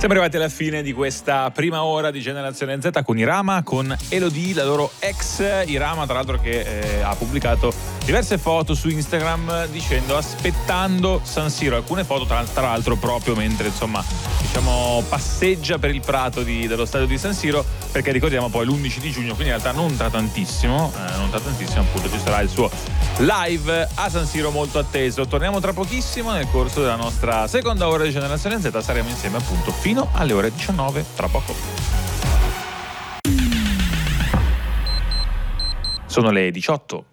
Siamo arrivati alla fine di questa prima ora di Generazione Z con Irama, con Elodie, la loro ex. Irama, tra l'altro, che ha pubblicato diverse foto su Instagram dicendo aspettando San Siro, alcune foto tra l'altro proprio mentre diciamo passeggia per il prato dello stadio di San Siro, perché ricordiamo poi l'11 di giugno, quindi in realtà non tra tantissimo appunto ci sarà il suo live a San Siro molto atteso. Torniamo tra pochissimo nel corso della nostra seconda ora di Generazione Z, saremo insieme appunto fino alle ore 19, tra poco. Sono le 18.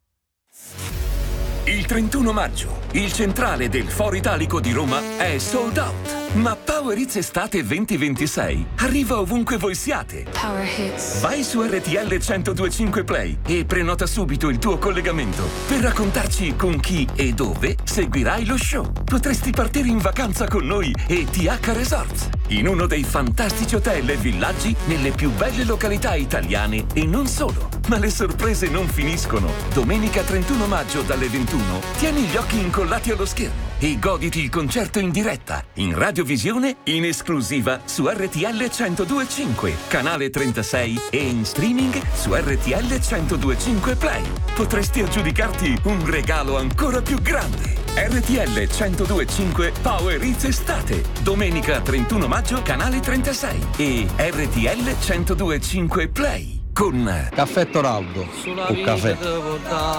Il 31 maggio, il centrale del Foro Italico di Roma è sold out. Ma Power Hits Estate 2026 arriva ovunque voi siate. Power Hits. Vai su RTL 102.5 Play e prenota subito il tuo collegamento per raccontarci con chi e dove seguirai lo show. Potresti partire in vacanza con noi e TH Resorts, in uno dei fantastici hotel e villaggi nelle più belle località italiane e non solo. Ma le sorprese non finiscono. Domenica 31 maggio dalle 21 tieni gli occhi incollati allo schermo e goditi il concerto in diretta, in radiovisione, in esclusiva su RTL 102.5, canale 36 e in streaming su RTL 102.5 Play. Potresti aggiudicarti un regalo ancora più grande. RTL 102.5 Power Hits Estate, domenica 31 maggio, canale 36 e RTL 102.5 Play con Caffè Toraldo o caffè.